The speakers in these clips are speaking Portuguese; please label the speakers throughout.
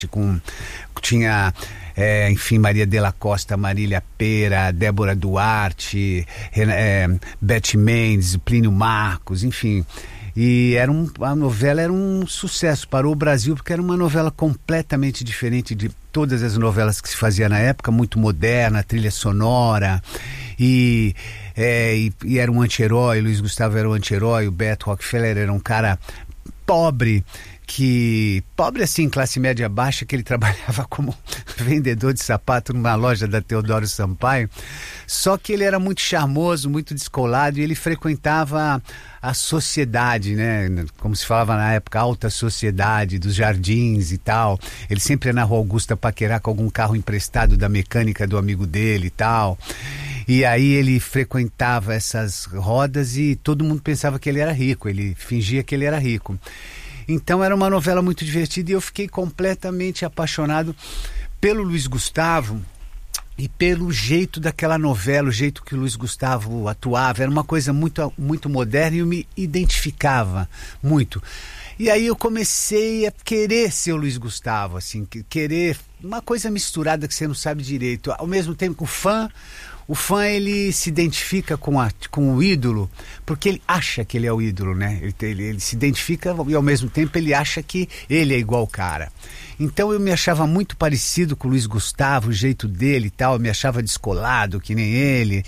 Speaker 1: tinha, enfim, Maria de la Costa, Marília Pêra, Débora Duarte, Beth Mendes, Plínio Marcos, enfim. E a novela era um sucesso, parou o Brasil, porque era uma novela completamente diferente de todas as novelas que se fazia na época, muito moderna, trilha sonora, e era um anti-herói. Luiz Gustavo era um anti-herói, o Beto Rockefeller era um cara pobre assim, classe média baixa, que ele trabalhava como vendedor de sapato numa loja da Teodoro Sampaio, só que ele era muito charmoso, muito descolado, e ele frequentava a sociedade, né, como se falava na época, alta sociedade dos jardins e tal. Ele sempre ia na Rua Augusta paquerar com algum carro emprestado da mecânica do amigo dele e tal. E aí ele frequentava essas rodas e todo mundo pensava que ele era rico, ele fingia que ele era rico. Então era uma novela muito divertida e eu fiquei completamente apaixonado pelo Luiz Gustavo e pelo jeito daquela novela, o jeito que o Luiz Gustavo atuava. Era uma coisa muito, muito moderna e eu me identificava muito. E aí eu comecei a querer ser o Luiz Gustavo, assim, querer uma coisa misturada que você não sabe direito. Ao mesmo tempo que o fã ele se identifica com o ídolo, porque ele acha que ele é o ídolo, né? Ele se identifica e ao mesmo tempo ele acha que ele é igual o cara. Então eu me achava muito parecido com o Luiz Gustavo, o jeito dele e tal, eu me achava descolado que nem ele.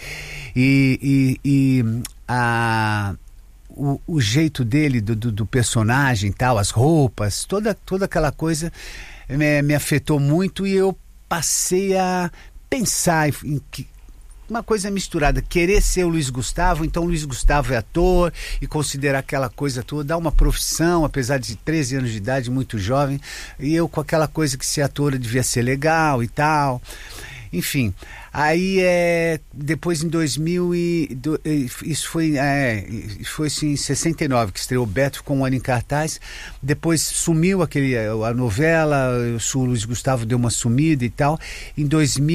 Speaker 1: O jeito dele, do personagem e tal, as roupas, toda aquela coisa me afetou muito e eu passei a pensar em uma coisa misturada, querer ser o Luiz Gustavo, então o Luiz Gustavo é ator e considerar aquela coisa toda, dar uma profissão, apesar de 13 anos de idade, muito jovem, e eu com aquela coisa que ser ator devia ser legal e tal, enfim. Aí depois em 2000 isso foi assim, em 69 que estreou Beto, ficou um ano em cartaz, depois sumiu a novela, o Luiz Gustavo deu uma sumida e tal. Em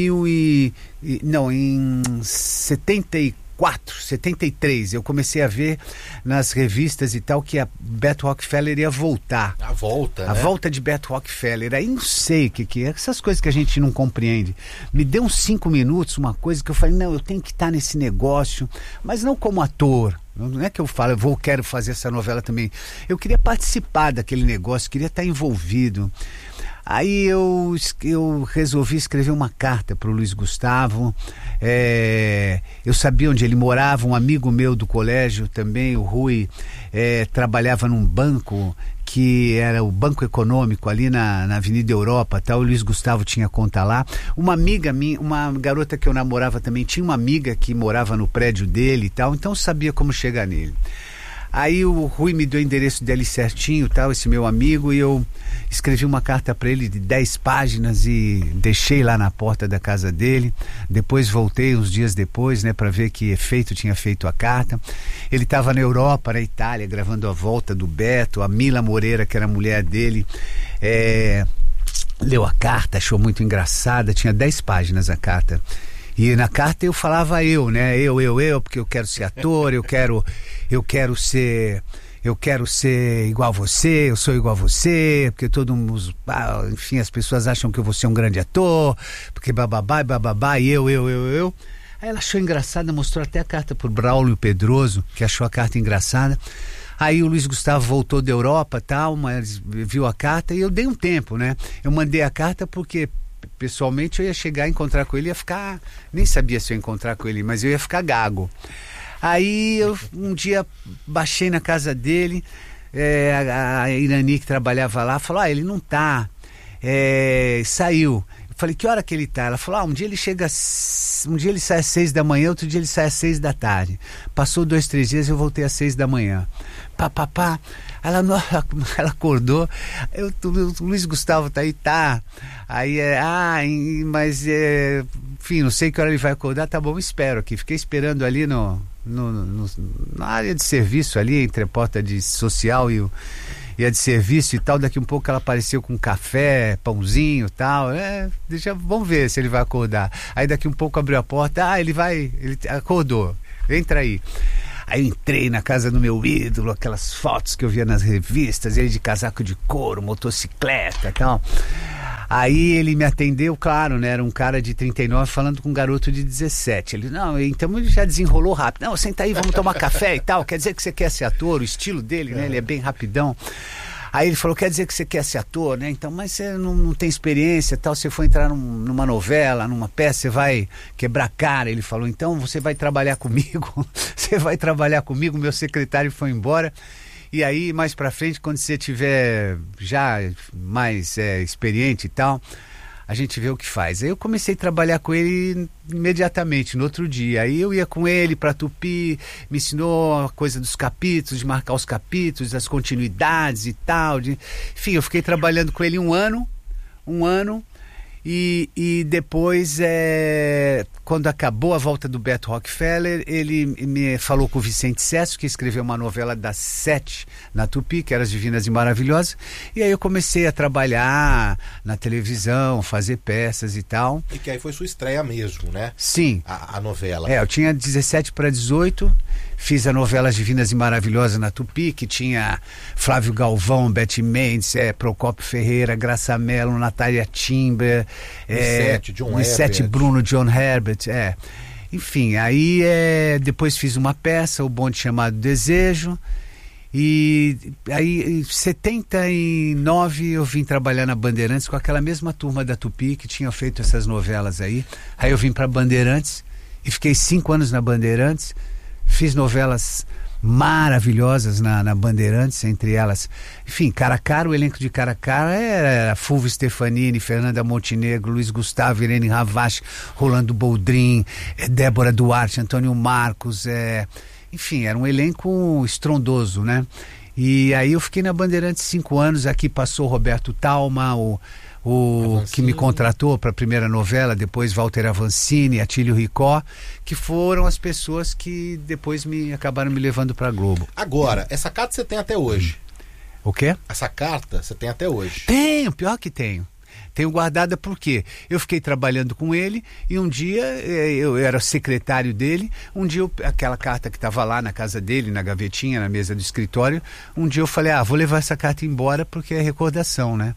Speaker 1: 73 eu comecei a ver nas revistas e tal que a Beto Rockefeller ia voltar.
Speaker 2: A volta,
Speaker 1: A
Speaker 2: né?
Speaker 1: volta de Beto Rockefeller. Aí não sei o que é, essas coisas que a gente não compreende. Me deu uns 5 minutos, uma coisa que eu falei, não, eu tenho que estar nesse negócio, mas não como ator. Não é que eu falo, quero fazer essa novela também. Eu queria participar daquele negócio, queria estar envolvido. Aí eu resolvi escrever uma carta para o Luiz Gustavo. Eu sabia onde ele morava, um amigo meu do colégio também, o Rui, trabalhava num banco que era o Banco Econômico ali na Avenida Europa, tal. O Luiz Gustavo tinha conta lá. Uma amiga minha, uma garota que eu namorava também, tinha uma amiga que morava no prédio dele e tal, então eu sabia como chegar nele. Aí o Rui me deu o endereço dele certinho, tal, esse meu amigo, e eu escrevi uma carta para ele de 10 páginas e deixei lá na porta da casa dele. Depois voltei uns dias depois, né, para ver que efeito tinha feito a carta. Ele estava na Europa, na Itália, gravando A Volta do Beto. A Mila Moreira, que era a mulher dele, leu a carta, achou muito engraçada. Tinha 10 páginas a carta. E na carta eu falava né? Eu, porque eu quero ser ator, eu quero ser igual a você, eu sou igual a você, porque enfim, as pessoas acham que eu vou ser um grande ator, porque bababá, e eu. Aí ela achou engraçada, mostrou até a carta pro Braulio Pedroso, que achou a carta engraçada. Aí o Luiz Gustavo voltou da Europa, tal, mas viu a carta e eu dei um tempo, né? Eu mandei a carta porque pessoalmente eu ia chegar a encontrar com ele, ia ficar, nem sabia se eu ia encontrar com ele, mas eu ia ficar gago. Aí eu um dia baixei na casa dele, a Irani que trabalhava lá falou, ele não tá, saiu. Eu falei, que hora que ele tá? Ela falou, um dia ele sai às 6 da manhã, outro dia ele sai às 6 da tarde. Passou 2, 3 dias, eu voltei às 6 da manhã. Ela acordou, o Luiz Gustavo tá aí, tá. Aí enfim, não sei que hora ele vai acordar, tá bom, espero aqui. Fiquei esperando ali na área de serviço ali, entre a porta de social e a de serviço e tal. Daqui um pouco ela apareceu com café, pãozinho e tal. Vamos ver se ele vai acordar. Aí daqui um pouco abriu a porta, ele acordou, entra aí. Aí eu entrei na casa do meu ídolo, aquelas fotos que eu via nas revistas, ele de casaco de couro, motocicleta e tal. Aí ele me atendeu, claro, né? Era um cara de 39 falando com um garoto de 17. Ele, não, então ele já desenrolou rápido. Não, senta aí, vamos tomar café e tal. Quer dizer que você quer ser ator, o estilo dele, né? Ele é bem rapidão. Aí ele falou, quer dizer que você quer ser ator, né? Então, mas você não tem experiência e tal, você foi entrar numa novela, numa peça, você vai quebrar a cara. Ele falou, então você vai trabalhar comigo, você vai trabalhar comigo, meu secretário foi embora. E aí, mais pra frente, quando você tiver já mais experiente e tal, a gente vê o que faz. Aí eu comecei a trabalhar com ele imediatamente, no outro dia. Aí eu ia com ele pra Tupi, me ensinou a coisa dos capítulos, de marcar os capítulos, das continuidades e tal. Enfim, eu fiquei trabalhando com ele um ano. E depois, quando acabou a volta do Beto Rockefeller, ele me falou com o Vicente Sesso, que escreveu uma novela das 7 na Tupi, que era As Divinas e Maravilhosas, e aí eu comecei a trabalhar na televisão, fazer peças e tal.
Speaker 2: E que aí foi sua estreia mesmo, né?
Speaker 1: Sim.
Speaker 2: A novela.
Speaker 1: Eu tinha 17 para 18, fiz a novela As Divinas e Maravilhosas na Tupi, que tinha Flávio Galvão, Betty Mendes, Procópio Ferreira, Graça Mello, Natália Timber,
Speaker 2: Nissete,
Speaker 1: Bruno, John Herbert, Enfim, aí depois fiz uma peça, O Bonde Chamado Desejo, e aí em 79 eu vim trabalhar na Bandeirantes com aquela mesma turma da Tupi que tinha feito essas novelas aí. Aí eu vim para Bandeirantes e fiquei 5 anos na Bandeirantes, fiz novelas maravilhosas na Bandeirantes, entre elas, enfim, Cara a Cara, o elenco de Cara a Cara era Fulvio Stefanini, Fernanda Montenegro, Luiz Gustavo, Irene Ravache, Rolando Boldrin, Débora Duarte, Antônio Marcos, enfim, era um elenco estrondoso, né? E aí eu fiquei na Bandeirantes 5 anos, aqui passou Roberto Talma, o que me contratou para a primeira novela, depois Walter Avancini, Atílio Ricó, que foram as pessoas que depois acabaram me levando para a Globo.
Speaker 2: Agora, essa carta você tem até hoje?
Speaker 1: O quê?
Speaker 2: Essa carta você tem até hoje?
Speaker 1: Tenho, pior que tenho. Tenho guardada porque eu fiquei trabalhando com ele e um dia eu era secretário dele, um dia aquela carta que estava lá na casa dele, na gavetinha, na mesa do escritório, um dia eu falei, vou levar essa carta embora porque é recordação, né?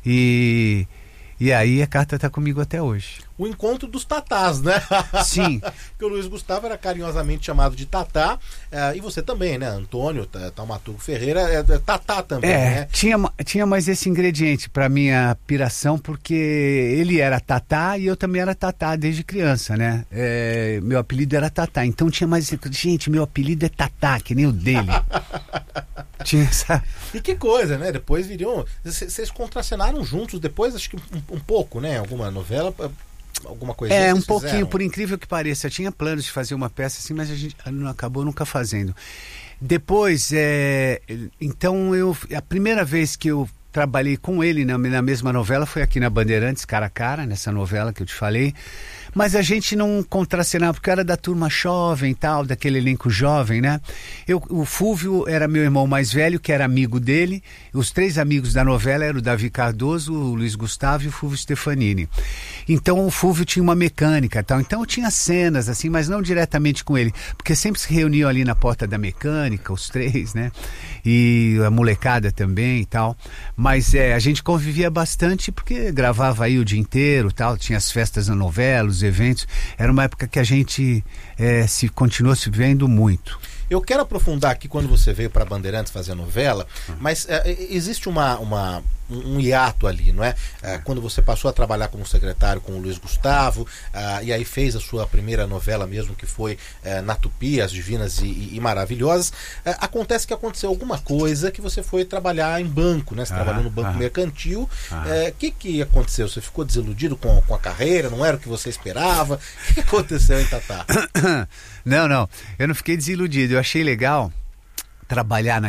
Speaker 1: E aí a carta está comigo até hoje.
Speaker 2: O encontro dos tatás, né?
Speaker 1: Sim.
Speaker 2: Porque o Luiz Gustavo era carinhosamente chamado de tatá, e você também, né? Antônio Taumaturgo Ferreira é tatá também, né?
Speaker 1: Tinha mais esse ingrediente para minha piração, porque ele era tatá e eu também era tatá desde criança, né? Meu apelido era tatá, então tinha mais... Gente, meu apelido é tatá, que nem o dele. Tinha essa...
Speaker 2: E que coisa, né? Depois viriam... Vocês contracenaram juntos depois, acho que um pouco, né? Alguma novela... Alguma coisa
Speaker 1: um pouquinho, fizeram? Por incrível que pareça. Eu tinha planos de fazer uma peça assim, mas a gente acabou nunca fazendo. Depois, então a primeira vez que eu trabalhei com ele na mesma novela foi aqui na Bandeirantes, Cara a Cara, nessa novela que eu te falei. Mas a gente não contracenava, porque era da turma jovem e tal, daquele elenco jovem, né? O Fulvio era meu irmão mais velho, que era amigo dele. Os 3 amigos da novela eram o Davi Cardoso, o Luiz Gustavo e o Fulvio Stefanini. Então o Fulvio tinha uma mecânica e tal. Então eu tinha cenas, assim, mas não diretamente com ele. Porque sempre se reuniam ali na porta da mecânica, os 3, né? E a molecada também e tal. Mas a gente convivia bastante porque gravava aí o dia inteiro e tal. Tinha as festas na novela, os eventos. Era uma época que a gente continuou se vendo muito.
Speaker 2: Eu quero aprofundar aqui quando você veio para Bandeirantes fazer a novela, mas existe um hiato ali, não é? Quando você passou a trabalhar como secretário com o Luiz Gustavo, e aí fez a sua primeira novela mesmo, que foi na Tupi, As Divinas e Maravilhosas, acontece que aconteceu alguma coisa que você foi trabalhar em banco, né? Você trabalhou no banco mercantil. O que aconteceu? Você ficou desiludido com a carreira? Não era o que você esperava? O que aconteceu, hein, Tatá?
Speaker 1: Não, eu não fiquei desiludido. Eu achei legal trabalhar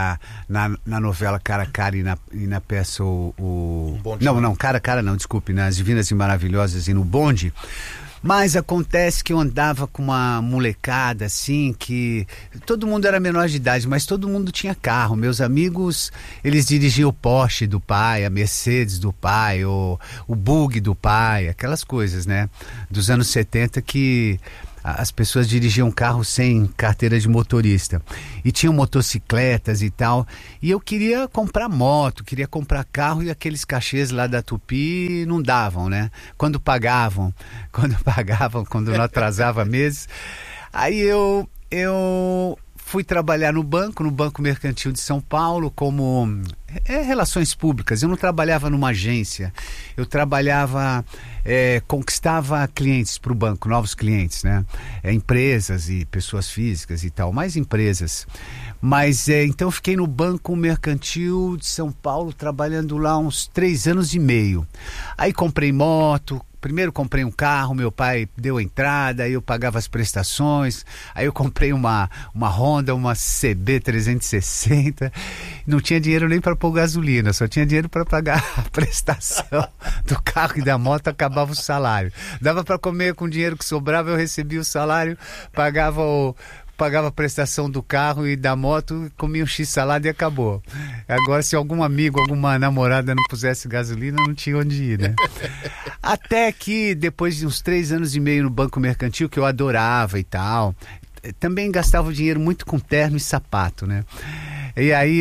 Speaker 1: na novela Cara a Cara e na peça Cara a Cara não, desculpe, nas Divinas e Maravilhosas e no Bonde. Mas acontece que eu andava com uma molecada assim, que todo mundo era menor de idade, mas todo mundo tinha carro. Meus amigos, eles dirigiam o Porsche do pai, a Mercedes do pai, o Bug do pai, aquelas coisas, né? Dos anos 70 que as pessoas dirigiam carro sem carteira de motorista. E tinham motocicletas e tal. E eu queria comprar moto, queria comprar carro, e aqueles cachês lá da Tupi não davam, né? Quando pagavam, quando não atrasava meses. Aí eu fui trabalhar no Banco Mercantil de São Paulo, como relações públicas. Eu não trabalhava numa agência, eu trabalhava, conquistava clientes para o banco, novos clientes, né? Empresas e pessoas físicas e tal, mais empresas. Mas então eu fiquei no Banco Mercantil de São Paulo, trabalhando lá uns 3 anos e meio. Aí comprei moto. Primeiro comprei um carro, meu pai deu a entrada, aí eu pagava as prestações, aí eu comprei uma Honda, uma CB 360, não tinha dinheiro nem para pôr gasolina, só tinha dinheiro para pagar a prestação do carro e da moto, acabava o salário. Dava para comer com o dinheiro que sobrava, eu recebia o salário, pagava a prestação do carro e da moto, comia um X-salada e acabou. Agora, se algum amigo, alguma namorada não pusesse gasolina, não tinha onde ir, né? Até que, depois de uns 3 anos e meio no Banco Mercantil, que eu adorava e tal, também gastava o dinheiro muito com terno e sapato, né? E aí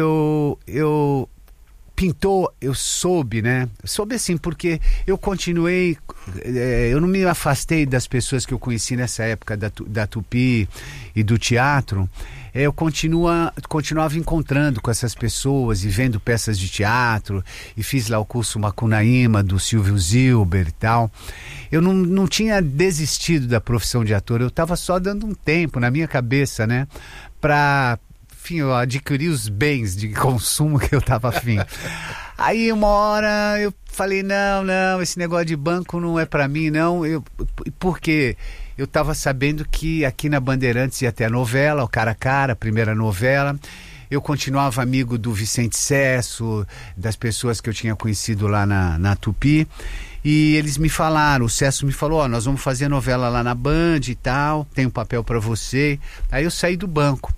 Speaker 1: eu soube, né? Soube assim, porque eu continuei, eu não me afastei das pessoas que eu conheci nessa época da Tupi e do teatro. Eu continuava encontrando com essas pessoas e vendo peças de teatro, e fiz lá o curso Macunaíma do Silvio Zilber e tal. Eu não tinha desistido da profissão de ator, eu estava só dando um tempo na minha cabeça, né? Enfim, eu adquiri os bens de consumo que eu estava afim. Aí uma hora eu falei, não, esse negócio de banco não é para mim, não. Porque eu estava sabendo que aqui na Bandeirantes ia ter a novela, o Cara a Cara, a primeira novela. Eu continuava amigo do Vicente Sesso, das pessoas que eu tinha conhecido lá na Tupi. E eles me falaram, o Sesso me falou, nós vamos fazer novela lá na Band e tal, tem um papel para você. Aí eu saí do banco.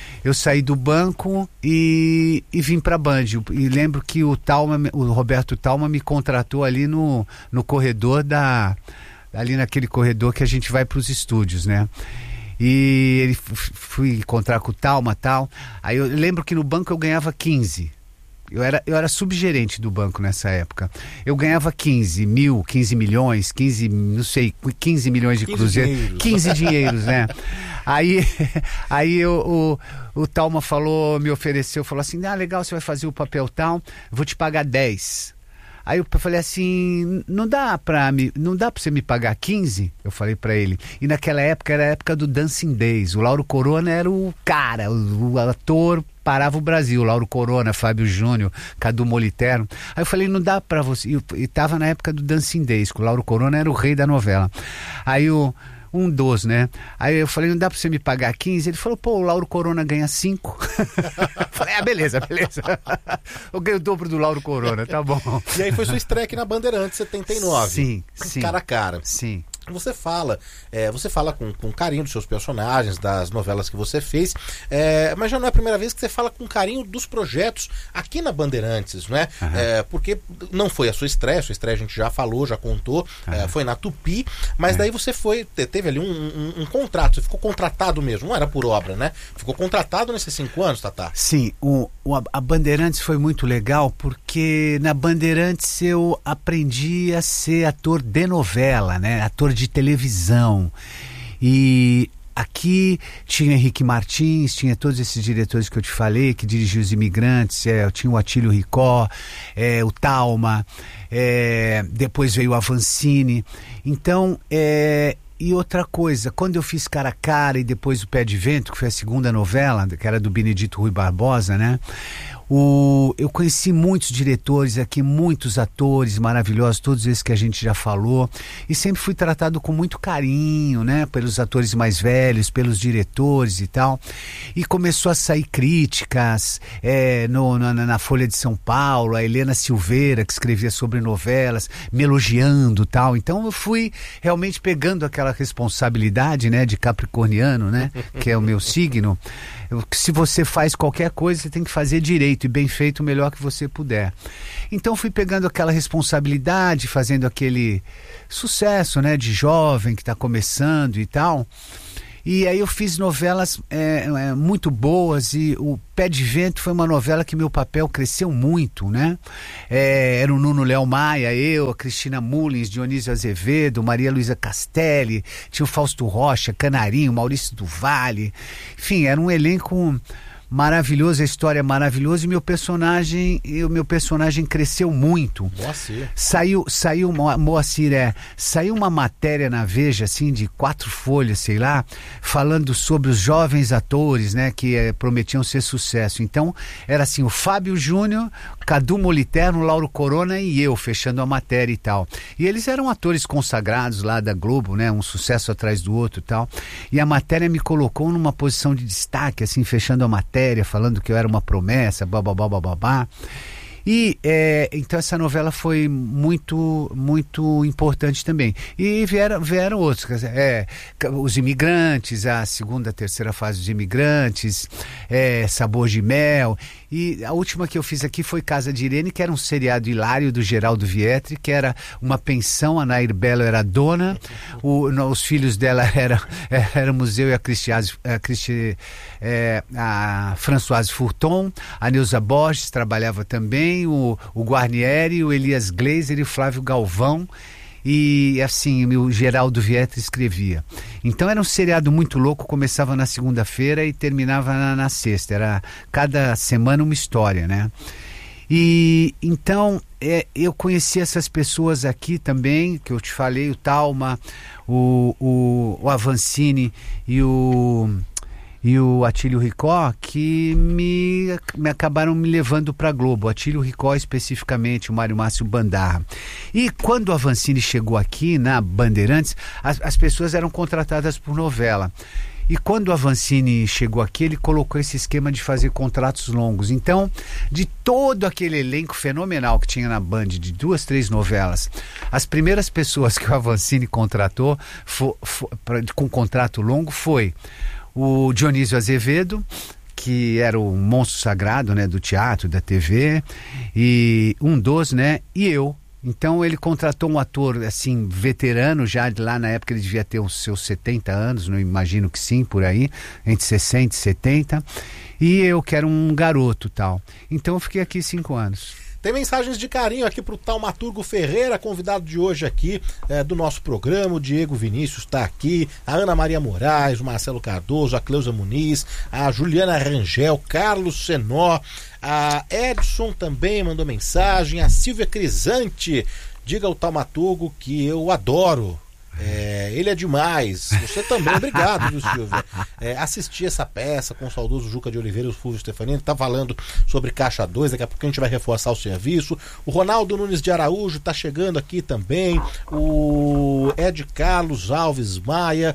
Speaker 1: E vim para a Band. E lembro que o Roberto Talma me contratou ali no corredor ali naquele corredor que a gente vai para os estúdios, né? E ele fui encontrar com o Talma e tal. Aí eu lembro que no banco eu ganhava 15. Eu era subgerente do banco nessa época. Eu ganhava 15 milhões, 15 milhões de cruzeiros. 15 dinheiros, né? Aí o Talma me ofereceu, falou assim, legal, você vai fazer o papel tal, vou te pagar 10. Aí eu falei assim, não dá pra você me pagar 15? Eu falei pra ele. E naquela época era a época do Dancing Days. O Lauro Corona era o cara, o ator parava o Brasil. Lauro Corona, Fábio Júnior, Cadu Moliterno. Aí eu falei, não dá pra você. E tava na época do Dancing Days, que o Lauro Corona era o rei da novela. Aí um dos, né? Aí eu falei, não dá pra você me pagar 15? Ele falou, o Lauro Corona ganha 5. Falei, beleza. Eu ganhei o dobro do Lauro Corona, tá bom.
Speaker 2: E aí foi sua estreia aqui na Bandeirantes, 79.
Speaker 1: Sim.
Speaker 2: Cara a Cara.
Speaker 1: Sim.
Speaker 2: Você fala com carinho dos seus personagens, das novelas que você fez, mas já não é a primeira vez que você fala com carinho dos projetos aqui na Bandeirantes, não é? Uhum. Porque não foi a sua estreia a gente já falou, já contou, foi na Tupi, mas daí você teve ali um contrato, você ficou contratado mesmo, não era por obra, né? Ficou contratado nesses 5 anos, Tatá?
Speaker 1: Sim, a Bandeirantes foi muito legal, porque na Bandeirantes eu aprendi a ser ator de novela, né? Ator de televisão. E aqui tinha Henrique Martins, tinha todos esses diretores que eu te falei, que dirigiam Os Imigrantes, tinha o Atílio Ricó, o Talma, depois veio o Avancini. Então, e outra coisa, quando eu fiz Cara a Cara e depois o Pé de Vento, que foi a segunda novela, que era do Benedito Rui Barbosa, né? Eu conheci muitos diretores aqui, muitos atores maravilhosos, todos esses que a gente já falou, e sempre fui tratado com muito carinho, né, pelos atores mais velhos, pelos diretores e tal. E começou a sair críticas na Folha de São Paulo, a Helena Silveira, que escrevia sobre novelas, me elogiando e tal. Então eu fui realmente pegando aquela responsabilidade, né, de capricorniano, né, que é o meu signo. Se você faz qualquer coisa, você tem que fazer direito. feito e bem feito o melhor que você puder. Então fui pegando aquela responsabilidade, fazendo aquele sucesso, né, de jovem que está começando e tal. E aí eu fiz novelas muito boas, e o Pé de Vento foi uma novela que meu papel cresceu muito, né? Era o Nuno Léo Maia, eu, a Cristina Mullins, Dionísio Azevedo, Maria Luísa Castelli, tinha o Fausto Rocha, Canarinho, Maurício do Vale. Enfim, era um elenco maravilhoso, a história é maravilhosa, e o meu personagem cresceu muito.
Speaker 2: Moacir.
Speaker 1: Saiu uma matéria na Veja, assim, de 4 folhas, sei lá, falando sobre os jovens atores, né, que prometiam ser sucesso. Então, era assim, o Fábio Júnior, Cadu Moliterno, Lauro Corona e eu, fechando a matéria e tal. E eles eram atores consagrados lá da Globo, né, um sucesso atrás do outro e tal. E a matéria me colocou numa posição de destaque, assim, fechando a matéria, falando que eu era uma promessa, babá. E então essa novela foi muito, muito importante também. E vieram outros, quer dizer, Os Imigrantes, a segunda, terceira fase dos Imigrantes, Sabor de Mel. E a última que eu fiz aqui foi Casa de Irene, que era um seriado hilário do Geraldo Vietri, que era uma pensão, a Nair Belo era a dona, os filhos dela éramos eu e a Françoise Furton, a Neuza Borges trabalhava também, o Guarnieri, o Elias Glazer e o Flávio Galvão. E assim, o Geraldo Vietri escrevia. Então era um seriado muito louco, começava na segunda-feira e terminava na sexta. Era cada semana uma história, né? E então eu conheci essas pessoas aqui também, que eu te falei, o Talma, o Avancini e o Atílio Ricó, que me acabaram me levando para a Globo. O Atílio Ricó especificamente, o Mário Márcio Bandarra. E quando o Avancini chegou aqui na Bandeirantes, as pessoas eram contratadas por novela. E quando o Avancini chegou aqui, ele colocou esse esquema de fazer contratos longos. Então, de todo aquele elenco fenomenal que tinha na Band, de 2, 3 novelas, as primeiras pessoas que o Avancini contratou com contrato longo foi o Dionísio Azevedo, que era o monstro sagrado, né, do teatro, da TV, e um dos, né, e eu. Então ele contratou um ator assim, veterano, já lá na época ele devia ter os seus 70 anos, não imagino que sim, por aí, entre 60 e 70, e eu que era um garoto tal. Então eu fiquei aqui 5 anos.
Speaker 2: Tem mensagens de carinho aqui pro Taumaturgo Ferreira, convidado de hoje aqui do nosso programa. O Diego Vinícius está aqui, a Ana Maria Moraes, o Marcelo Cardoso, a Cleusa Muniz, a Juliana Rangel, Carlos Senó, a Edson também mandou mensagem, a Silvia Crisante. Diga ao Taumaturgo que eu adoro. Ele é demais. Você também, obrigado, viu, Silvia? Assisti essa peça com o saudoso Juca de Oliveira e o Fulvio Stefanini, tá falando sobre Caixa 2, daqui a pouco a gente vai reforçar o serviço. O Ronaldo Nunes de Araújo tá chegando aqui também, o Ed Carlos Alves Maia,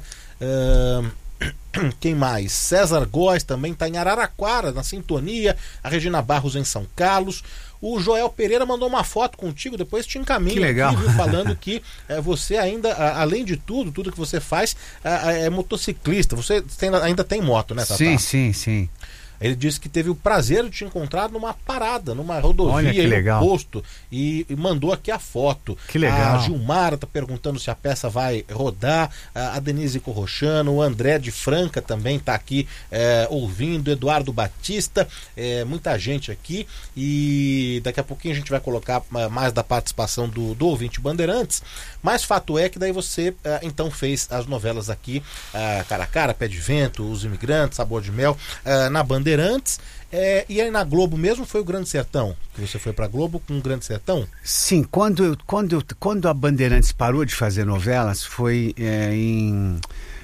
Speaker 2: quem mais? César Góes também tá em Araraquara, na sintonia, a Regina Barros em São Carlos. O Joel Pereira mandou uma foto contigo, depois te encaminho.
Speaker 1: Que legal.
Speaker 2: Aqui, viu, falando que você ainda, além de tudo que você faz, é motociclista. Você ainda tem moto, né, Tatá?
Speaker 1: Sim.
Speaker 2: Ele disse que teve o prazer de te encontrar numa parada, numa rodovia, no posto, e mandou aqui a foto.
Speaker 1: Que legal.
Speaker 2: A Gilmara tá perguntando se a peça vai rodar, a Denise Corrochano, o André de Franca também tá aqui ouvindo, Eduardo Batista, muita gente aqui, e daqui a pouquinho a gente vai colocar mais da participação do ouvinte Bandeirantes, mas fato é que daí você então fez as novelas aqui, Cara a Cara, Pé de Vento, Os Imigrantes, Sabor de Mel, na Bandeirantes. E aí na Globo mesmo foi o Grande Sertão? Que você foi pra Globo com o Grande Sertão?
Speaker 1: Sim, quando a Bandeirantes parou de fazer novelas foi em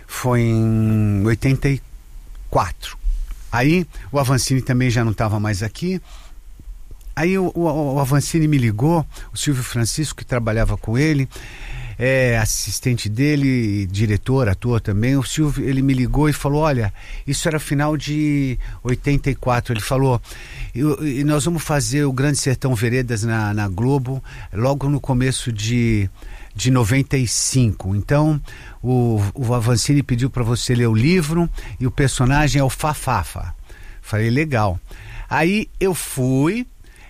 Speaker 1: 84. Aí o Avancini também já não estava mais aqui. Aí o Avancini me ligou, o Silvio Francisco, que trabalhava com ele, assistente dele, diretor, ator também. O Silvio, ele me ligou e falou: olha, isso era final de 84. Ele falou: e nós vamos fazer o Grande Sertão Veredas na Globo logo no começo de 95. Então o Avancini pediu para você ler o livro, e o personagem é o Fafafa. Falei, legal. Aí eu fui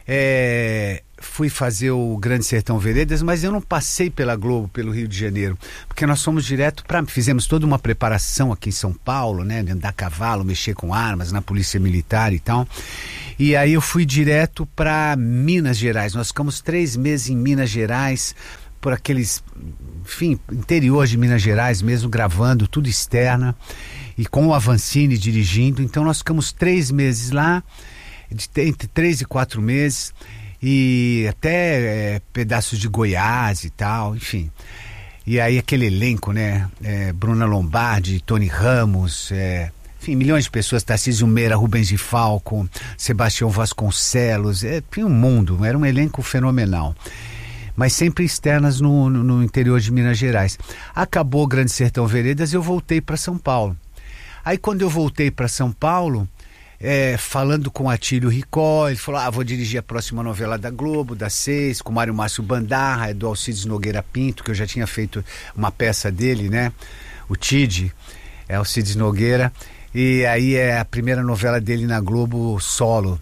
Speaker 1: fazer o Grande Sertão Veredas, mas eu não passei pela Globo, pelo Rio de Janeiro, porque nós fomos direto fizemos toda uma preparação aqui em São Paulo, né, andar a cavalo, mexer com armas na Polícia Militar e tal, e aí eu fui direto para Minas Gerais. Nós ficamos 3 meses em Minas Gerais, por aqueles, enfim, interior de Minas Gerais mesmo, gravando, tudo externa, e com o Avancini dirigindo. Então nós ficamos 3 meses lá, entre 3 e 4 meses, e até pedaços de Goiás e tal, enfim. E aí aquele elenco, né? Bruna Lombardi, Tony Ramos, enfim, milhões de pessoas, Tarcísio Meira, Rubens de Falco, Sebastião Vasconcelos, tinha um mundo, era um elenco fenomenal. Mas sempre externas no interior de Minas Gerais. Acabou o Grande Sertão Veredas e eu voltei para São Paulo. Aí quando eu voltei para São Paulo, falando com Atílio Ricó, ele falou, vou dirigir a próxima novela da Globo, das 6, com Mário Márcio Bandarra, do Alcides Nogueira Pinto, que eu já tinha feito uma peça dele, né? O Tide, Alcides Nogueira, e aí é a primeira novela dele na Globo solo.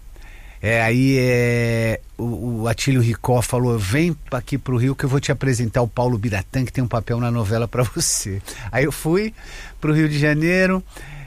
Speaker 1: O Atílio Ricó falou, vem aqui pro Rio que eu vou te apresentar o Paulo Biratã, que tem um papel na novela para você. Aí eu fui pro Rio de Janeiro,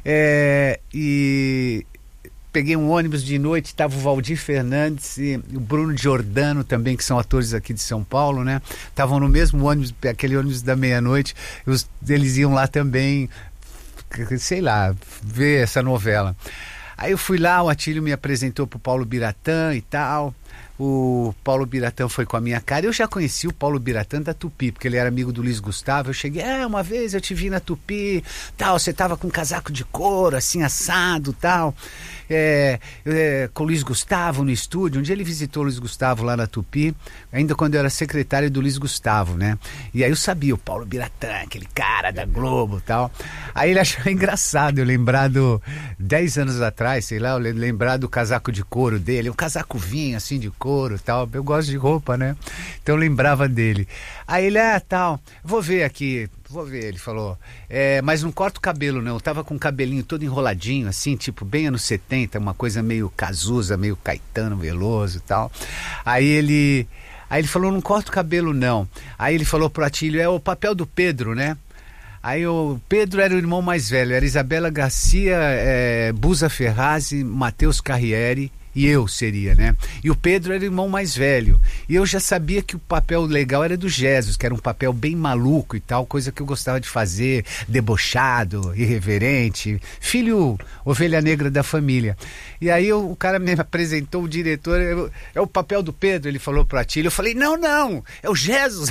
Speaker 1: e peguei um ônibus de noite, estava o Valdir Fernandes e o Bruno Giordano também, que são atores aqui de São Paulo, né? Estavam no mesmo ônibus, aquele ônibus da meia-noite, eles iam lá também, sei lá, ver essa novela. Aí eu fui lá, o Atílio me apresentou pro Paulo Biratã e tal. O Paulo Biratã foi com a minha cara. Eu já conheci o Paulo Biratã da Tupi, porque ele era amigo do Luiz Gustavo. Eu cheguei, uma vez eu te vi na Tupi, tal, você tava com um casaco de couro, assim, assado, tal. Com o Luiz Gustavo no estúdio. Um dia ele visitou o Luiz Gustavo lá na Tupi, ainda quando eu era secretário do Luiz Gustavo, né? E aí eu sabia, o Paulo Biratã, aquele cara da Globo e tal. Aí ele achou engraçado eu lembrar 10 anos atrás, sei lá, eu lembrar do casaco de couro dele, um casaco vinho, assim, de couro e tal. Eu gosto de roupa, né? Então eu lembrava dele. Aí ele, tal, vou ver aqui, ele falou, mas não corta o cabelo não, eu tava com o cabelinho todo enroladinho, assim, tipo, bem anos 70, uma coisa meio Cazuza, meio Caetano Veloso e tal. Aí ele falou, não corta o cabelo não. Aí ele falou pro Atílio, é o papel do Pedro, né? Aí o Pedro era o irmão mais velho, era Isabela Garcia, Busa Ferrazzi, Matheus Carriere, e eu seria, né? E o Pedro era o irmão mais velho. E eu já sabia que o papel legal era do Jesus, que era um papel bem maluco e tal, coisa que eu gostava de fazer, debochado, irreverente, filho ovelha negra da família. E aí o cara me apresentou, o diretor, é o papel do Pedro, ele falou pro Atílio. Eu falei, não, é o Jesus.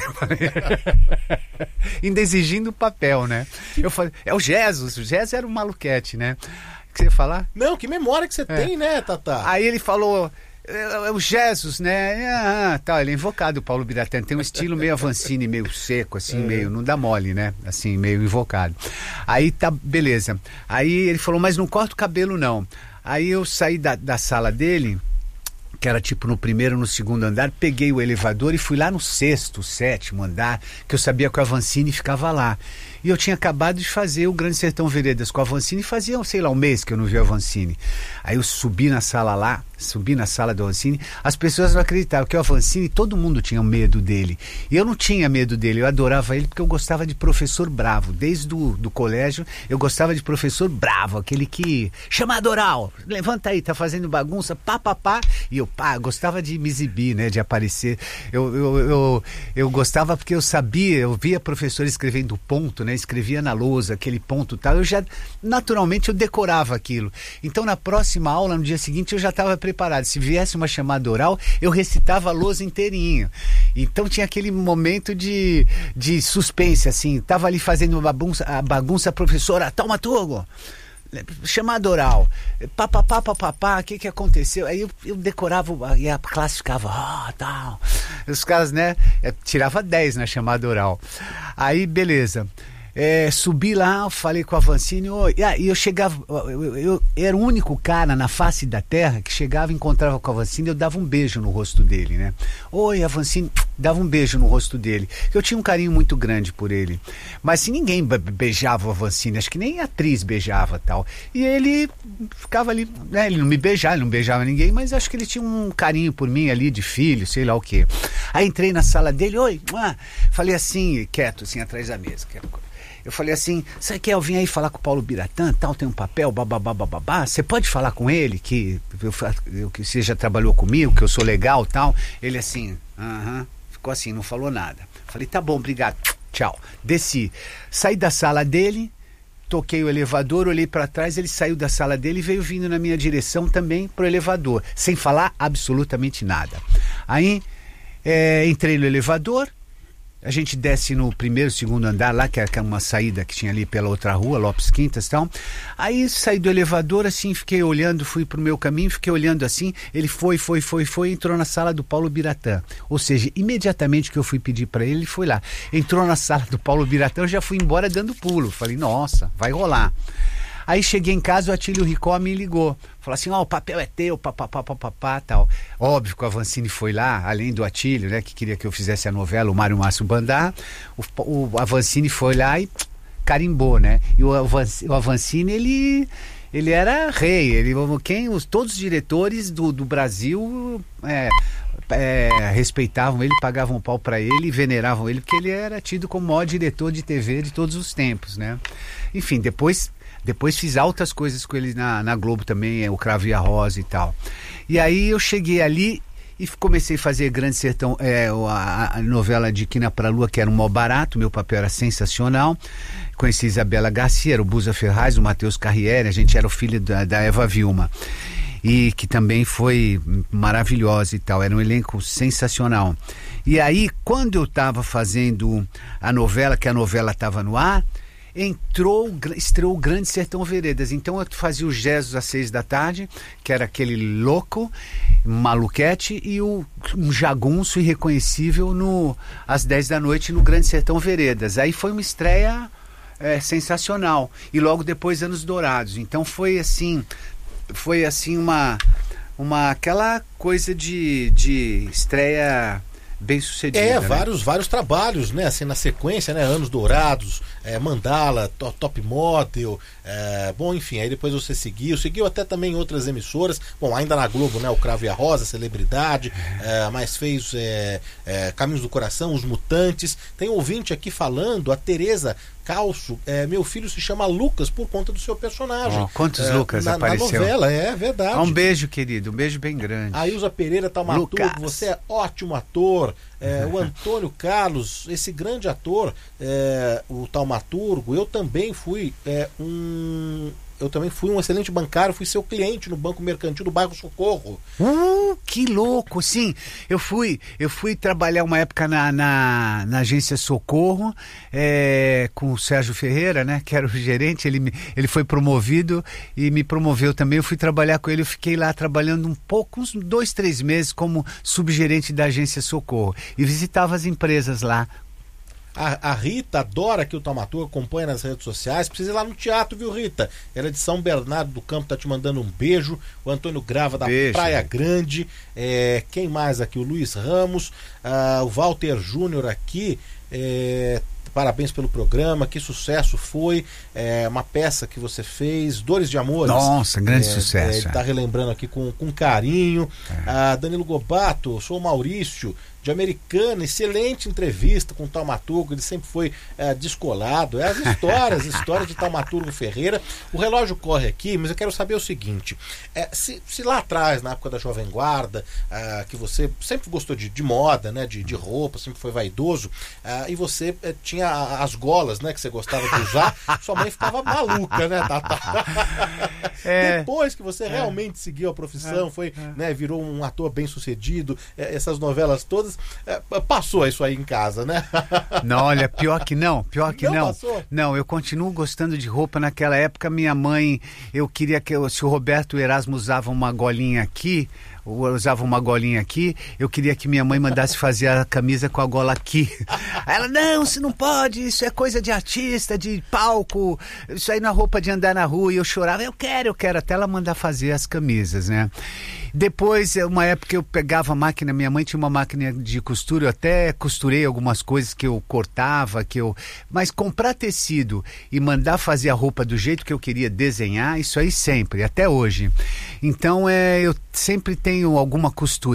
Speaker 1: Ainda exigindo o papel, né? Eu falei, é o Jesus era um maluquete, né? Que você ia falar?
Speaker 2: Não, que memória que você tem, né, Tata?
Speaker 1: Aí ele falou, o Jesus, né? Ele é invocado, o Paulo Biratã. Tem um estilo meio Avancini, meio seco, assim, meio, não dá mole, né? Assim, meio invocado. Aí tá, beleza. Aí ele falou, mas não corta o cabelo, não. Aí eu saí da sala dele, que era tipo no primeiro, no segundo andar, peguei o elevador e fui lá no 6º, 7º andar, que eu sabia que o Avancini ficava lá. E eu tinha acabado de fazer o Grande Sertão Veredas com o Avancini, fazia, sei lá, um mês que eu não vi o Avancini. Aí eu subi na sala do Avancini, as pessoas não acreditavam que o Avancini, todo mundo tinha medo dele. E eu não tinha medo dele, eu adorava ele porque eu gostava de professor bravo. Desde do colégio, eu gostava de professor bravo, aquele que, chamada oral, levanta aí, tá fazendo bagunça, pá. E eu, gostava de me exibir, né, de aparecer. Eu gostava porque eu sabia, eu via professor escrevendo ponto, né, escrevia na lousa, aquele ponto tal, eu já, naturalmente, eu decorava aquilo. Então, na próxima aula, no dia seguinte, eu já estava preparado. Se viesse uma chamada oral, eu recitava a lousa inteirinha. Então, tinha aquele momento de suspense, assim, tava ali fazendo a bagunça, professora, taumaturgo, chamada oral, papapá, o que aconteceu? Aí eu decorava e a classe ficava, tal. Os caras, né, tirava 10 na chamada oral. Aí, beleza. subi lá, falei com a Vancini, e eu chegava, eu era o único cara na face da terra que chegava e encontrava com a Vancini, eu dava um beijo no rosto dele, né? Oi, a Vancini, dava um beijo no rosto dele. Eu tinha um carinho muito grande por ele. Mas assim, ninguém beijava a Vancini, acho que nem a atriz beijava tal. E ele ficava ali, né? Ele não me beijava, ele não beijava ninguém, mas acho que ele tinha um carinho por mim ali, de filho, sei lá o quê. Aí entrei na sala dele, oi, falei assim, quieto, assim, atrás da mesa, eu falei assim, sabe que eu vim aí falar com o Paulo Biratã, tal, tem um papel, babá, você pode falar com ele que você já trabalhou comigo, que eu sou legal, tal? Ele assim, ficou assim, não falou nada. Falei, tá bom, obrigado, tchau. Desci, saí da sala dele, toquei o elevador, olhei para trás, ele saiu da sala dele e veio vindo na minha direção também pro elevador, sem falar absolutamente nada. Aí, entrei no elevador, a gente desce no primeiro, segundo andar lá, que era uma saída que tinha ali pela outra rua, Lopes Quintas e tal. Aí saí do elevador, assim, fiquei olhando, fui pro meu caminho, fiquei olhando assim, ele foi, entrou na sala do Paulo Biratã. Ou seja, imediatamente que eu fui pedir para ele foi lá. Entrou na sala do Paulo Biratã, eu já fui embora dando pulo. Falei, nossa, vai rolar. Aí cheguei em casa, o Atílio Ricó me ligou. Falou assim, o papel é teu, papapá, tal. Óbvio que a Vancini foi lá, além do Atílio, né, que queria que eu fizesse a novela, o Mário Márcio Bandar. A Vancini foi lá e carimbou, né? E o Avancini, ele era rei. Todos os diretores do Brasil respeitavam ele, pagavam um pau pra ele, veneravam ele, porque ele era tido como o maior diretor de TV de todos os tempos, né? Enfim, depois fiz altas coisas com ele na Globo também, o Cravo e a Rosa e tal. E aí eu cheguei ali e comecei a fazer Grande Sertão, a novela de Quina pra Lua, que era um mó barato, meu papel era sensacional. Conheci Isabela Garcia, era o Buza Ferraz, o Matheus Carriere, a gente era o filho da Eva Vilma. E que também foi maravilhosa e tal, era um elenco sensacional. E aí, quando eu estava fazendo a novela, que a novela estava no ar, estreou o Grande Sertão Veredas. Então eu fazia os gestos às 6 da tarde, que era aquele louco, maluquete, e um jagunço irreconhecível às 10 da noite no Grande Sertão Veredas. Aí foi uma estreia sensacional. E logo depois Anos Dourados. Então foi assim aquela coisa de estreia bem sucedida.
Speaker 2: Vários trabalhos, né? Assim, na sequência, né? Anos Dourados, Mandala, Top Model, bom, enfim, aí depois você seguiu até também em outras emissoras, bom, ainda na Globo, né? O Cravo e a Rosa, Celebridade, mas fez Caminhos do Coração, Os Mutantes. Tem ouvinte aqui falando, a Tereza Calço, meu filho se chama Lucas por conta do seu personagem.
Speaker 1: Quantos Lucas apareceu?
Speaker 2: Na novela, é verdade.
Speaker 1: Um beijo, querido, um beijo bem grande.
Speaker 2: A Ilza Pereira, Taumaturgo, você é ótimo ator. O Antônio Carlos, esse grande ator, o Taumaturgo, eu também fui um excelente bancário, fui seu cliente no Banco Mercantil do bairro Socorro.
Speaker 1: Que louco, sim. Eu fui trabalhar uma época na agência Socorro, com o Sérgio Ferreira, né, que era o gerente. Ele foi promovido e me promoveu também. Eu fui trabalhar com ele, eu fiquei lá trabalhando um pouco, uns 2, 3 meses como subgerente da agência Socorro e visitava as empresas lá.
Speaker 2: A Rita adora que o Taumaturgo acompanha nas redes sociais. Precisa ir lá no teatro, viu, Rita? Ela é de São Bernardo do Campo, tá te mandando um beijo. O Antônio Grava da Praia Grande. Quem mais aqui? O Luiz Ramos, o Walter Júnior aqui. Parabéns pelo programa, que sucesso foi. Uma peça que você fez, Dores de Amores.
Speaker 1: Nossa, grande sucesso.
Speaker 2: Ele tá relembrando aqui com carinho. Danilo Gobato, sou o Maurício de Americana, excelente entrevista com o Taumaturgo, ele sempre foi descolado. As histórias de Taumaturgo Ferreira. O relógio corre aqui, mas eu quero saber o seguinte, se lá atrás, na época da Jovem Guarda, que você sempre gostou de moda, né, de roupa, sempre foi vaidoso, e você tinha as golas, né, que você gostava de usar, sua mãe ficava maluca, né, Tata? Depois que você realmente seguiu a profissão, né, virou um ator bem sucedido, essas novelas todas, passou isso aí em casa, né?
Speaker 1: Não, olha, pior que não.
Speaker 2: Passou?
Speaker 1: Não, eu continuo gostando de roupa. Naquela época, minha mãe, eu queria se o Roberto Erasmo usava uma golinha aqui, usava uma golinha aqui, eu queria que minha mãe mandasse fazer a camisa com a gola aqui. Aí ela, não, você não pode, isso é coisa de artista, de palco, isso aí não é roupa de andar na rua. E eu chorava, eu quero, até ela mandar fazer as camisas, né? Depois, uma época eu pegava a máquina, minha mãe tinha uma máquina de costura, eu até costurei algumas coisas que eu cortava, mas comprar tecido e mandar fazer a roupa do jeito que eu queria desenhar, isso aí sempre, até hoje. Então, eu sempre tenho algumas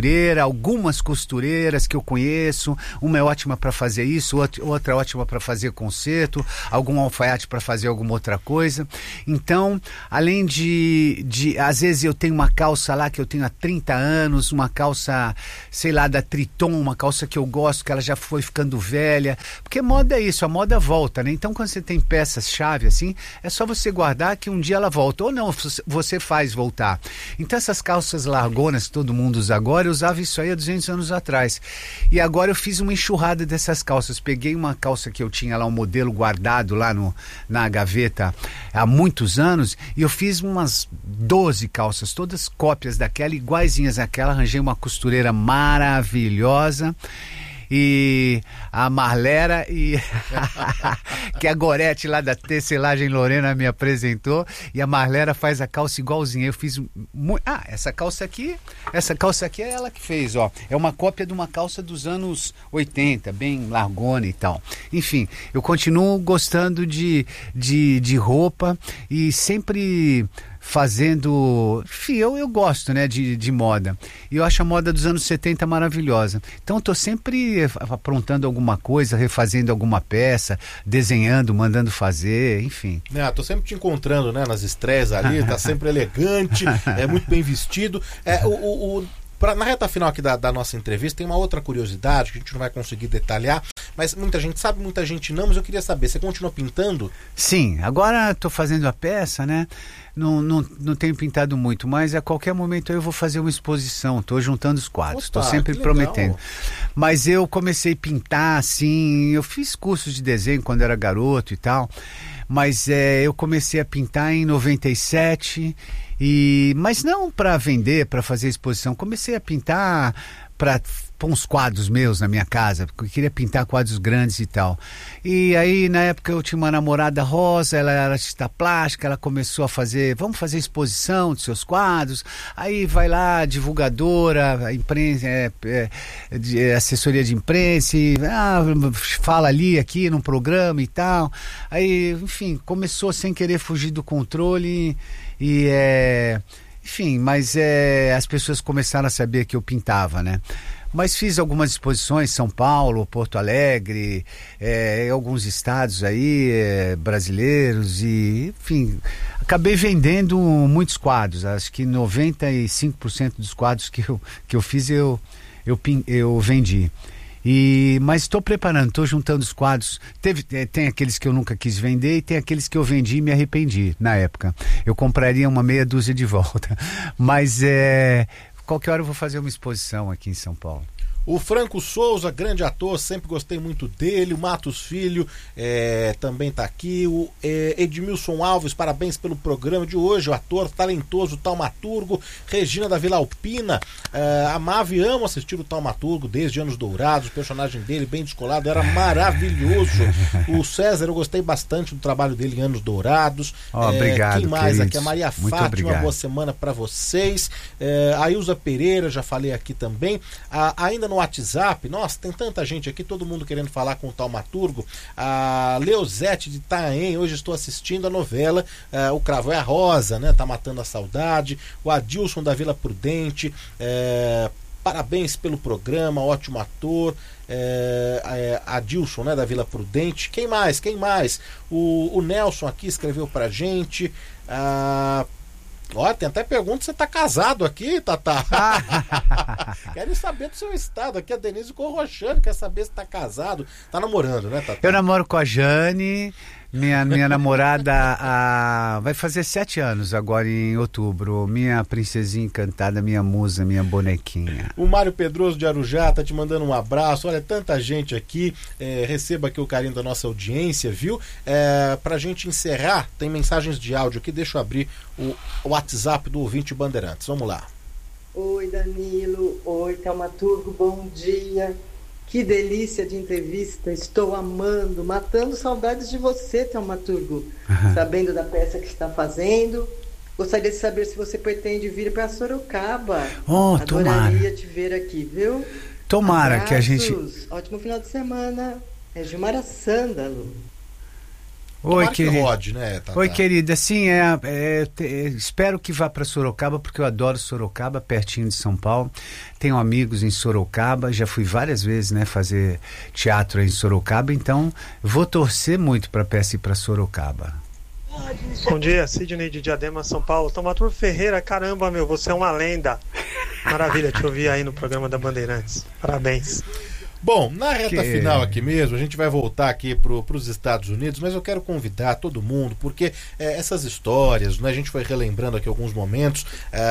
Speaker 1: costureiras que eu conheço, uma é ótima para fazer isso, outra é ótima para fazer conserto, algum alfaiate para fazer alguma outra coisa. Então, além de às vezes eu tenho uma calça lá que eu tenho há 30 anos, uma calça, sei lá, da Triton, uma calça que eu gosto, que ela já foi ficando velha, porque moda é isso, a moda volta, né? Então quando você tem peças-chave assim, é só você guardar que um dia ela volta, ou não, você faz voltar. Então essas calças largonas que todo mundo usa agora, eu usava isso aí há 200 anos atrás. E agora eu fiz uma enxurrada dessas calças, peguei uma calça que eu tinha lá, um modelo guardado lá na gaveta há muitos anos, e eu fiz umas 12 calças, todas cópias daquela, iguaizinhas àquela, arranjei uma costureira maravilhosa, e a Marlera que a Gorete lá da Tecelagem Lorena me apresentou, e a Marlera faz a calça igualzinha. Eu fiz essa calça aqui é ela que fez, ó, é uma cópia de uma calça dos anos 80, bem largona e tal. Enfim, eu continuo gostando de roupa e sempre fazendo... Enfim, eu gosto, né, de moda. E eu acho a moda dos anos 70 maravilhosa. Então eu tô sempre aprontando alguma coisa, refazendo alguma peça, desenhando, mandando fazer, enfim.
Speaker 2: Tô sempre te encontrando, né, nas estreias ali, tá sempre elegante, muito bem vestido. Na reta final aqui da nossa entrevista, tem uma outra curiosidade que a gente não vai conseguir detalhar, mas muita gente sabe, muita gente não, mas eu queria saber, você continua pintando?
Speaker 1: Sim, agora estou fazendo a peça, né? Não tenho pintado muito, mas a qualquer momento eu vou fazer uma exposição, estou juntando os quadros, estou sempre prometendo. Mas eu comecei a pintar, assim, eu fiz cursos de desenho quando era garoto e tal, mas eu comecei a pintar em 97, mas não para vender, para fazer exposição. Comecei a pintar para pôr uns quadros meus na minha casa, porque eu queria pintar quadros grandes e tal. E aí, na época, eu tinha uma namorada rosa, ela era artista plástica, ela começou a fazer, vamos fazer exposição dos seus quadros. Aí vai lá, divulgadora, imprensa, assessoria de imprensa, fala ali, aqui, num programa e tal. Aí, enfim, começou sem querer fugir do controle enfim, mas as pessoas começaram a saber que eu pintava, né? Mas fiz algumas exposições, São Paulo, Porto Alegre, em alguns estados aí, brasileiros, e, enfim, acabei vendendo muitos quadros. Acho que 95% dos quadros que eu fiz eu vendi. Mas estou preparando, estou juntando os quadros. Tem aqueles que eu nunca quis vender e tem aqueles que eu vendi e me arrependi na época. Eu compraria uma meia dúzia de volta. Mas qualquer hora eu vou fazer uma exposição aqui em São Paulo.
Speaker 2: O Franco Souza, grande ator, sempre gostei muito dele. O Matos Filho também está aqui. O Edmilson Alves, parabéns pelo programa de hoje. O ator talentoso, taumaturgo. Regina da Vila Alpina, amava e amo assistir o taumaturgo desde Anos Dourados. O personagem dele, bem descolado, era maravilhoso. O César, eu gostei bastante do trabalho dele em Anos Dourados.
Speaker 1: Obrigado,
Speaker 2: quem mais
Speaker 1: queridos.
Speaker 2: Aqui? A Maria Fátima, uma boa semana para vocês. A Ilza Pereira, já falei aqui também. Ainda no WhatsApp, nossa, tem tanta gente aqui, todo mundo querendo falar com o taumaturgo. A Leozete de Itaém, hoje estou assistindo a novela O Cravo é a Rosa, né? Tá matando a saudade. O Adilson da Vila Prudente, parabéns pelo programa, ótimo ator. Adilson, né, da Vila Prudente. Quem mais? O Nelson aqui escreveu pra gente. Tem até pergunta se você tá casado aqui, Tatá. Querem saber do seu estado. Aqui a Denise Corrochano quer saber se tá casado. Tá namorando, né, Tatá?
Speaker 1: Eu namoro com a Jane, minha namorada, vai fazer 7 anos agora em outubro. Minha princesinha encantada, minha musa, minha bonequinha.
Speaker 2: O Mário Pedroso de Arujá tá te mandando um abraço. Olha, tanta gente aqui. Receba aqui o carinho da nossa audiência, viu? Pra gente encerrar, tem mensagens de áudio aqui. Deixa eu abrir o WhatsApp do ouvinte Bandeirantes. Vamos lá.
Speaker 3: Oi, Danilo. Oi, Thaumaturgo. Bom dia. Que delícia de entrevista. Estou amando, matando saudades de você, Thaumaturgo. Sabendo da peça que está fazendo. Gostaria de saber se você pretende vir para Sorocaba. Adoraria te ver aqui, viu?
Speaker 1: Tomara. Abraços, que a gente...
Speaker 3: Ótimo final de semana. É Gilmara Sândalo.
Speaker 1: Oi, querida.
Speaker 2: Rode, né, Tata?
Speaker 1: Oi, querida. Sim, espero que vá para Sorocaba, porque eu adoro Sorocaba, pertinho de São Paulo. Tenho amigos em Sorocaba, já fui várias vezes, né, fazer teatro em Sorocaba, então vou torcer muito para a peça ir para Sorocaba.
Speaker 4: Bom dia, Sidney de Diadema, São Paulo. Thaumaturgo Ferreira, caramba, meu, você é uma lenda. Maravilha te ouvir aí no programa da Bandeirantes. Parabéns.
Speaker 2: Bom, na reta final aqui mesmo, a gente vai voltar aqui para os Estados Unidos, mas eu quero convidar todo mundo, porque essas histórias, né, a gente foi relembrando aqui alguns momentos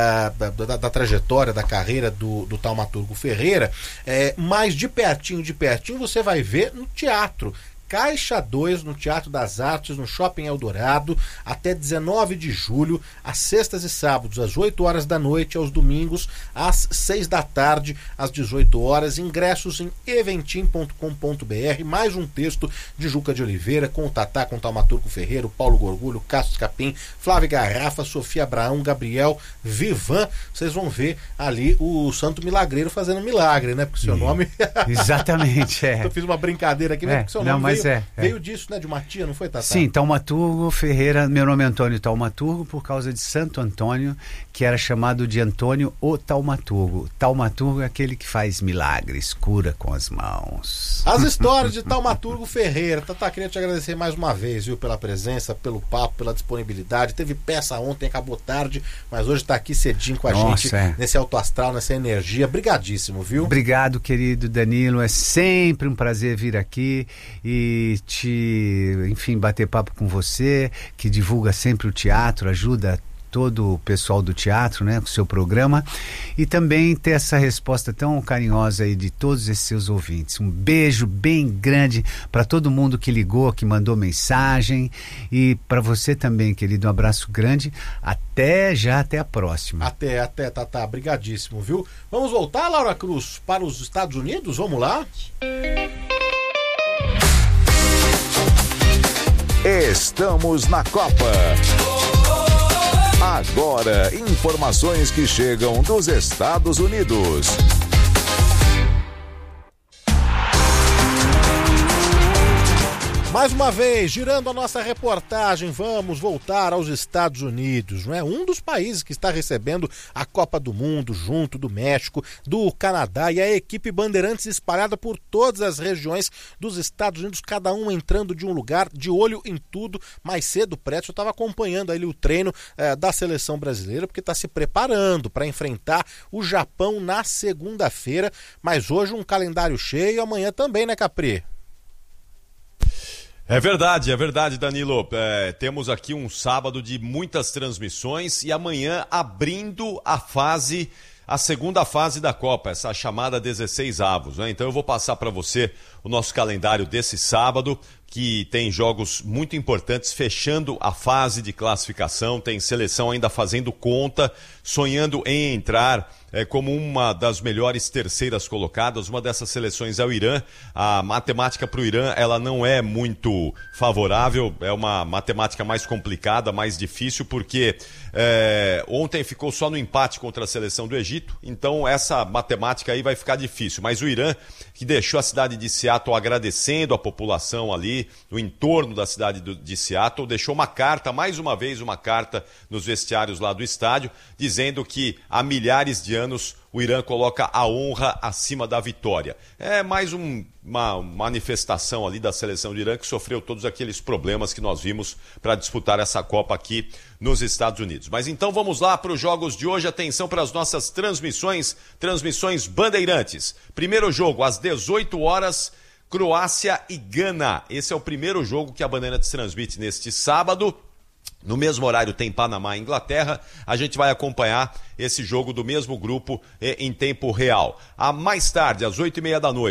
Speaker 2: da trajetória, da carreira do Thaumaturgo Ferreira, mas de pertinho você vai ver no teatro. Caixa 2, no Teatro das Artes, no Shopping Eldorado, até 19 de julho, às sextas e sábados, às 8 horas da noite, aos domingos, às 6 da tarde, às 18 horas. Ingressos em eventim.com.br. Mais um texto de Juca de Oliveira, com o Tatá, com o Thaumaturgo Ferreira, o Paulo Gorgulho, Cássio Capim, Flávia Garrafa, Sofia Abraão, Gabriel Vivan. Vocês vão ver ali o Santo Milagreiro fazendo milagre, né? Porque seu nome...
Speaker 1: Exatamente,
Speaker 2: Eu fiz uma brincadeira aqui, porque seu nome veio disso, né? De uma tia, não foi, Tatá?
Speaker 1: Sim, Thaumaturgo Ferreira. Meu nome é Antônio Thaumaturgo, por causa de Santo Antônio, que era chamado de Antônio o Thaumaturgo. Thaumaturgo é aquele que faz milagres, cura com as mãos.
Speaker 2: As histórias de Thaumaturgo Ferreira. Tatá, queria te agradecer mais uma vez, viu, pela presença, pelo papo, pela disponibilidade. Teve peça ontem, acabou tarde, mas hoje está aqui cedinho com a gente, nesse alto astral, nessa energia. Brigadíssimo, viu?
Speaker 1: Obrigado, querido Danilo. É sempre um prazer vir aqui e enfim, bater papo com você, que divulga sempre o teatro, ajuda todo o pessoal do teatro, né, com o seu programa, e também ter essa resposta tão carinhosa aí de todos esses seus ouvintes. Um beijo bem grande para todo mundo que ligou, que mandou mensagem, e para você também, querido, um abraço grande. Até a próxima.
Speaker 2: Até, Tatá, brigadíssimo, viu? Vamos voltar, Laura Cruz, para os Estados Unidos? Vamos lá?
Speaker 5: Estamos na Copa. Agora, informações que chegam dos Estados Unidos.
Speaker 2: Mais uma vez, girando a nossa reportagem, vamos voltar aos Estados Unidos, não é? Um dos países que está recebendo a Copa do Mundo, junto do México, do Canadá, e a equipe Bandeirantes espalhada por todas as regiões dos Estados Unidos, cada um entrando de um lugar, de olho em tudo. Mais cedo, Prédio, eu estava acompanhando ali o treino da seleção brasileira, porque está se preparando para enfrentar o Japão na segunda-feira, mas hoje um calendário cheio, amanhã também, né, Capri?
Speaker 6: É verdade, Danilo. Temos aqui um sábado de muitas transmissões e amanhã abrindo a segunda fase da Copa, essa chamada 16avos, né? Então eu vou passar para você o nosso calendário desse sábado, que tem jogos muito importantes, fechando a fase de classificação, tem seleção ainda fazendo conta, sonhando em entrar como uma das melhores terceiras colocadas. Uma dessas seleções é o Irã. A matemática para o Irã, ela não é muito favorável, é uma matemática mais complicada, mais difícil, porque ontem ficou só no empate contra a seleção do Egito, então essa matemática aí vai ficar difícil. Mas o Irã, que deixou a cidade de Seattle agradecendo a população ali, no entorno da cidade de Seattle, deixou uma carta, mais uma vez uma carta nos vestiários lá do estádio, dizendo que há milhares de anos o Irã coloca a honra acima da vitória. É mais uma manifestação ali da seleção do Irã, que sofreu todos aqueles problemas que nós vimos para disputar essa Copa aqui nos Estados Unidos. Mas então vamos lá para os jogos de hoje. Atenção para as nossas transmissões Bandeirantes. Primeiro jogo às 18 horas, Croácia e Gana. Esse é o primeiro jogo que a Bandeirantes transmite neste sábado. No mesmo horário tem Panamá e Inglaterra. A gente vai acompanhar esse jogo do mesmo grupo em tempo real. Mais tarde, às 8h30 da noite,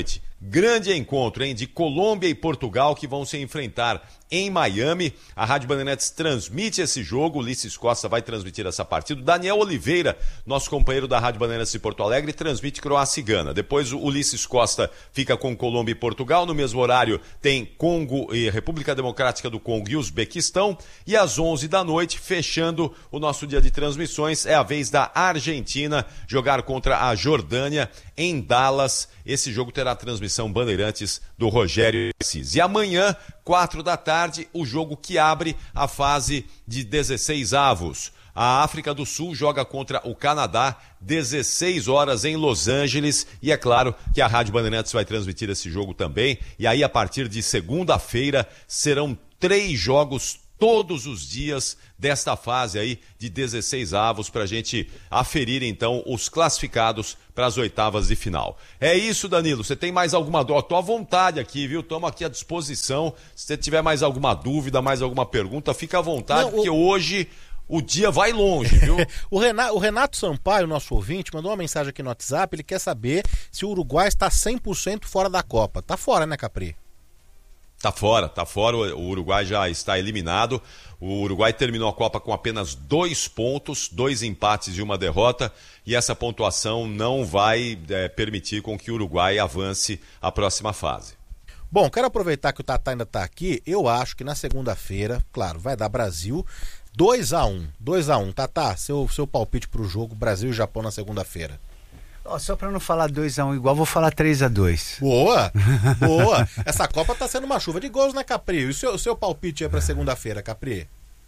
Speaker 6: grande encontro, hein, de Colômbia e Portugal, que vão se enfrentar em Miami. A Rádio Bandeirantes transmite esse jogo, Ulisses Costa vai transmitir essa partida. O Daniel Oliveira, nosso companheiro da Rádio Bandeirantes de Porto Alegre, transmite Croácia e Gana. Depois o Ulisses Costa fica com Colômbia e Portugal. No mesmo horário tem Congo e República Democrática do Congo e Uzbequistão. E às 11 da noite, fechando o nosso dia de transmissões, é a vez da Argentina jogar contra a Jordânia em Dallas. Esse jogo terá transmissão Bandeirantes do Rogério Assis. E amanhã, 4 da tarde, o jogo que abre a fase de 16 avos. A África do Sul joga contra o Canadá, 16 horas em Los Angeles. E é claro que a Rádio Bandeirantes vai transmitir esse jogo também. E aí, a partir de segunda-feira, serão 3 jogos todos os dias desta fase aí de 16 avos para a gente aferir então os classificados para as oitavas de final. É isso, Danilo. Você tem mais alguma dúvida? Estou à vontade aqui, viu? Estamos aqui à disposição. Se você tiver mais alguma dúvida, mais alguma pergunta, fica à vontade, porque hoje o dia vai longe, viu?
Speaker 2: O Renato Sampaio, nosso ouvinte, mandou uma mensagem aqui no WhatsApp. Ele quer saber se o Uruguai está 100% fora da Copa. Tá fora, né, Capri?
Speaker 6: Tá fora. O Uruguai já está eliminado. O Uruguai terminou a Copa com apenas 2 pontos, 2 empates e 1 derrota. E essa pontuação não vai permitir com que o Uruguai avance à próxima fase.
Speaker 2: Bom, quero aproveitar que o Tatá ainda está aqui. Eu acho que na segunda-feira, claro, vai dar Brasil 2-1. 2-1. Tatá, seu palpite para o jogo Brasil e Japão na segunda-feira.
Speaker 1: Só para não falar 2-1 igual, vou falar 3-2.
Speaker 2: Boa! Essa Copa tá sendo uma chuva de gols, né, Capri? E o seu palpite aí para segunda-feira, Capri?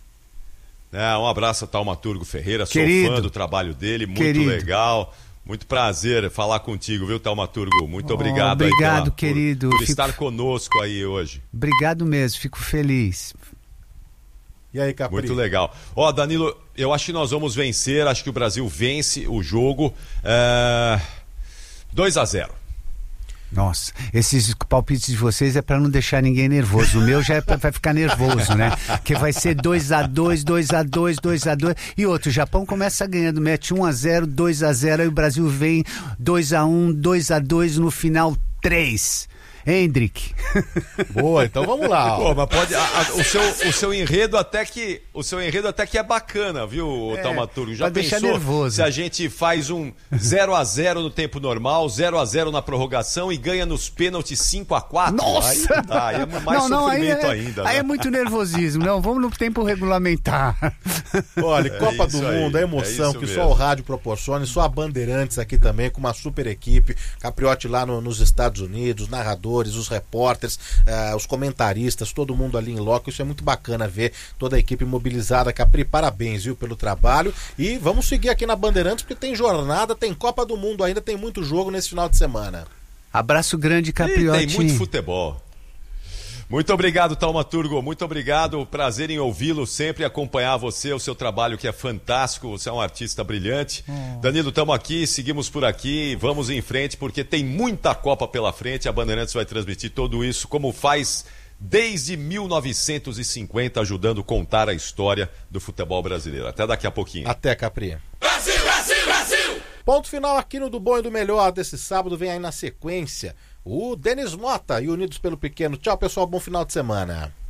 Speaker 6: Um abraço a Taumaturgo Ferreira,
Speaker 1: querido,
Speaker 6: sou fã do trabalho dele, muito legal. Muito prazer falar contigo, viu, Taumaturgo? Muito obrigado,
Speaker 1: obrigado,
Speaker 6: aí
Speaker 1: querido.
Speaker 6: por estar conosco aí hoje.
Speaker 1: Obrigado mesmo, fico feliz.
Speaker 2: E aí, Capri?
Speaker 6: Muito legal. Danilo, eu acho que nós vamos vencer, acho que o Brasil vence o jogo 2-0.
Speaker 1: Nossa, esses palpites de vocês é para não deixar ninguém nervoso. O meu já vai ficar nervoso, né? Que vai ser 2-2, 2-2, 2-2. E outro, o Japão começa ganhando, mete 1-0, 2-0, aí o Brasil vem 2-1, 2-2, no final 3. Hendrick.
Speaker 2: Boa, então vamos lá.
Speaker 6: Pô, mas pode, o seu enredo até que é bacana, viu, Taumaturgo? Já pensou
Speaker 1: nervoso.
Speaker 6: Se a gente faz um 0-0 no tempo normal, 0-0 na prorrogação e ganha nos pênaltis 5-4?
Speaker 1: Nossa!
Speaker 6: Aí é mais sofrimento ainda.
Speaker 1: Aí
Speaker 6: né?
Speaker 1: é muito nervosismo. Não, vamos no tempo regulamentar.
Speaker 2: Olha, Copa do Mundo, a emoção que só o rádio proporciona, e só a Bandeirantes aqui também, com uma super equipe. Capriotti lá nos Estados Unidos, narrador, os repórteres, os comentaristas, todo mundo ali em loco. Isso é muito bacana ver toda a equipe mobilizada. Capri, parabéns, viu, pelo trabalho, e vamos seguir aqui na Bandeirantes, porque tem jornada, tem Copa do Mundo ainda, tem muito jogo nesse final de semana.
Speaker 1: Abraço grande, Capriotti.
Speaker 6: E tem muito futebol. Muito obrigado, Taumaturgo, muito obrigado, prazer em ouvi-lo, sempre acompanhar você, o seu trabalho que é fantástico, você é um artista brilhante. Danilo, estamos aqui, seguimos por aqui, vamos em frente, porque tem muita Copa pela frente, a Bandeirantes vai transmitir tudo isso, como faz desde 1950, ajudando a contar a história do futebol brasileiro. Até daqui a pouquinho.
Speaker 2: Até, Capri.
Speaker 5: Brasil, Brasil, Brasil!
Speaker 2: Ponto final aqui no Do Bom e do Melhor desse sábado, vem aí na sequência o Denis Mota e Unidos pelo Pequeno. Tchau, pessoal, bom final de semana.